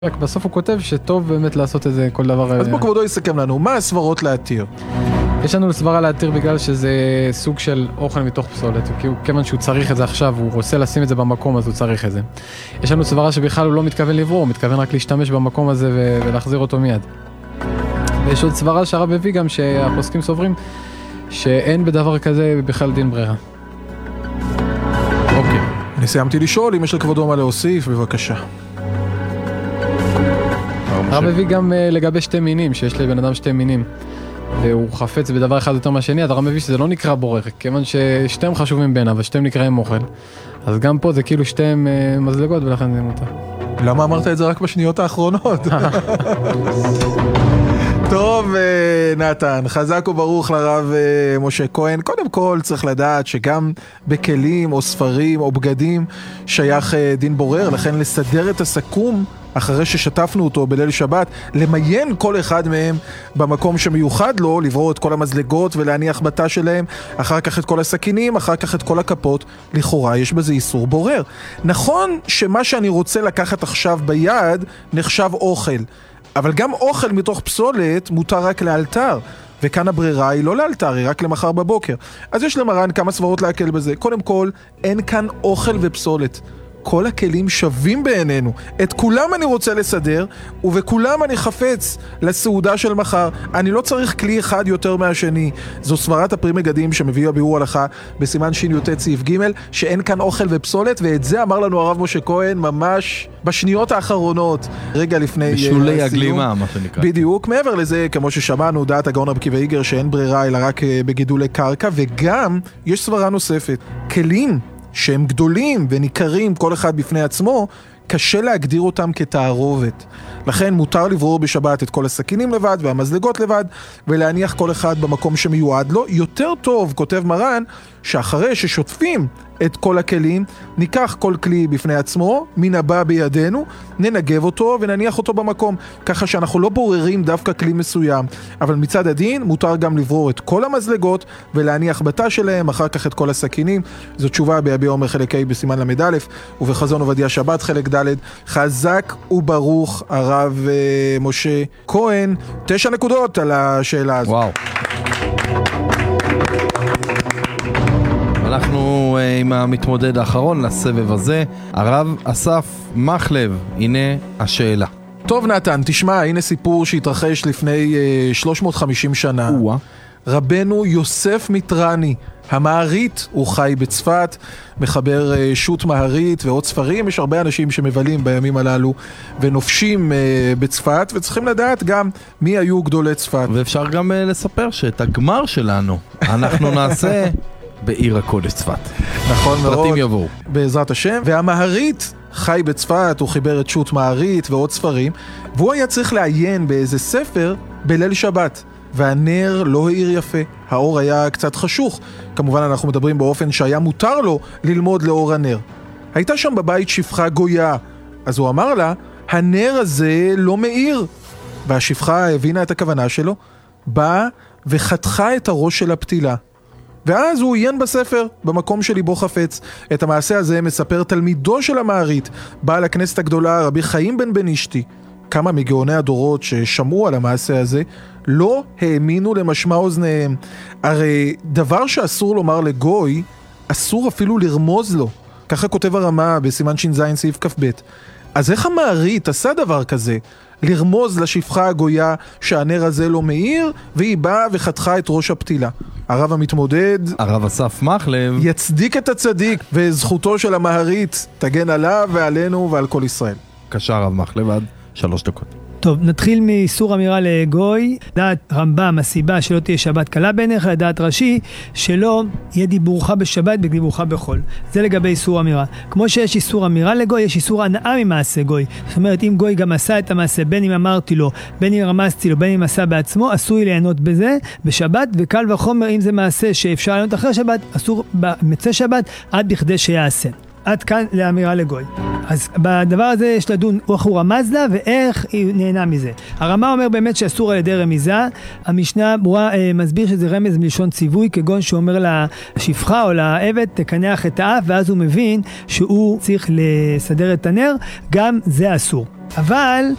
רק בסוף הוא כותב שטוב באמת לעשות את זה כל דבר. אז בוא כבודו יסכם לנו, מה הסברות להתיר? יש לנו סברה להתיר בגלל שזה סוג של אוכל מתוך פסולת, כי כיוון שהוא צריך את זה עכשיו, הוא רוצה לשים את זה במקום, אז הוא צריך את זה. יש לנו סברה שבכלל הוא לא מתכוון לברור, הוא מתכוון רק להשתמש במקום הזה ולהחזיר אותו מיד. ויש עוד סברה שהרב הביא גם שהפוסקים סוברים שאין בדבר כזה בכלל דין ברירה. אוקיי. אני סיימתי לשאול, אם יש לכבודו מה להוסיף, בבקשה. הרב הביא גם לגבי שתי מינים, שיש לבן אדם שתי מינים. והוא חפץ בדבר אחד יותר מהשני, אז הרב מביא שזה לא נקרא בורר, כיוון ששתיהם חשובים ביניו, ושתיהם נקראים אוכל. אז גם פה זה כאילו שתיהם מזלגות, ולכן זה מותר. למה אמרת את זה רק בשניות האחרונות? טוב, נתן, חזק וברוך לרב משה כהן. קודם כל צריך לדעת שגם בכלים או ספרים או בגדים שייך דין בורר, לכן לסדר את הסכו"ם אחרי ששטפנו אותו בליל שבת, למיין כל אחד מהם במקום שמיוחד לו, לברור את כל המזלגות ולהניח בתא שלהם, אחר כך את כל הסכינים, אחר כך את כל הכפות. לכאורה יש בזה איסור בורר. נכון שמה שאני רוצה לקחת עכשיו ביד נחשב אוכל, אבל גם אוכל מתוך פסולת מותר רק לאלתר, וכאן הברירה היא לא לאלתר, היא רק למחר בבוקר. אז יש למרן כמה סברות להקל בזה. קודם כל, אין כאן אוכל ופסולת. כל הכלים שווים בעינינו. את כולם אני רוצה לסדר, ובכולם אני חפץ לסעודה של מחר. אני לא צריך כלי אחד יותר מהשני. זו סברת הפרי מגדים שמביא הביאור הלכה בסימן שי"ט סעיף ג', שאין כאן אוכל ופסולת, ואת זה אמר לנו הרב משה כהן ממש בשניות האחרונות, רגע לפני בשולי הגלימה, מה שנקרא. בדיוק. מעבר לזה, כמו ששמענו, דעת הגאון רבי עקיבא איגר שאין ברירה אלא רק בגידולי קרקע, וגם יש סברה נוספת. כלים שהם גדולים וניכרים כל אחד בפני עצמו, קשה להגדיר אותם כתערובת. לכן מותר לברור בשבת את כל הסכינים לבד והמזלגות לבד, ולהניח כל אחד במקום שמיועד לו. יותר טוב, כותב מרן, שאחרי ששוטפים את כל הכלים, ניקח כל כלי בפני עצמו, מן הבא בידינו, ננגב אותו ונניח אותו במקום, ככה שאנחנו לא בוררים דווקא כלי מסוים. אבל מצד הדין מותר גם לברור את כל המזלגות ולהניח בתא שלהם, אחר כך את כל הסכינים. זו תשובה ביביע אומר חלק ה' בסימן למד א', ובחזון עובדיה שבת חלק ד'. חזק וברוך הרב משה כהן. 9 נקודות על השאלה הזו. וואו. אנחנו עם המתמודד האחרון לסבב הזה, הרב אסף מחלב. הנה השאלה. טוב נתן, תשמע, הנה סיפור שהתרחש לפני 350 שנה. רבנו יוסף מיטרני, המערית, הוא חי בצפת, מחבר שו"ת מערית ועוד ספרים. יש הרבה אנשים שמבלים בימים הללו ונופשים בצפת, וצריכים לדעת גם מי היו גדולי צפת. ואפשר גם לספר שאת הגמר שלנו אנחנו נעשה בעיר הקודש צפת. נכון מאוד. פרטים יבואו. בעזרת השם. והמערית חי בצפת, הוא חיבר את שו"ת מערית ועוד ספרים, והוא היה צריך לעיין באיזה ספר בליל שבת. והנר לא העיר יפה, האור היה קצת חשוך. כמובן אנחנו מדברים באופן שהיה מותר לו ללמוד לאור הנר. הייתה שם בבית שפחה גויה, אז הוא אמר לה, הנר הזה לא מאיר. והשפחה הבינה את הכוונה שלו, באה וחתכה את הראש של הפתילה. ואז הוא עיין בספר, במקום שליבו חפץ. את המעשה הזה מספר תלמידו של המערית, בעל הכנסת הגדולה, רבי חיים בן בן אשתי. כמה מגאוני הדורות ששמעו על המעשה הזה לא האמינו למשמע אוזניהם. הרי דבר שאסור לומר לגוי, אסור אפילו לרמוז לו. ככה כותב הרמה בסימן ש"ז סעיף כ"ב. אז איך המערית עשה דבר כזה? לרמוז לשפחה הגויה שהנר הזה לא מאיר, והיא באה וחתכה את ראש הפתילה. הרב המתמודד, הרב אסף מחלב, יצדיק את הצדיק, וזכותו של המערית תגן עליו ועלינו ועל כל ישראל. בבקשה הרב מחלב, עד 3 דקות. טוב, נתחיל מאיסור אמירה לגוי. דעת רמב"ם, הסיבה שלא תהיה שבת קלה בעיניך, לדעת רש"י, שלא יהיה דיבורך בשבת בדיבורך בחול. זה לגבי איסור אמירה. כמו שיש איסור אמירה לגוי, יש איסור הנאה ממעשה גוי. זאת אומרת, אם גוי גם עשה את המעשה, בין אם אמרתי לו, בין אם רמזתי לו, בין אם עשה בעצמו, עשוי ליהנות בזה בשבת, וקל וחומר אם זה מעשה שאפשר ליהנות אחרי שבת, אסור במצא שבת עד בכדי שיעשה. עד כאן לאמירה לגוי. אז בדבר הזה יש לדון איך הוא רמז לה ואיך היא נהנה מזה. הרמה אומר באמת שאסור על ידי רמיזה. המשנה ברורה מסביר שזה רמז מלשון ציווי, כגון שאומר לשפחה או לעבד תקנח את האף, ואז הוא מבין שהוא צריך לסדר את הנר, גם זה אסור. אבל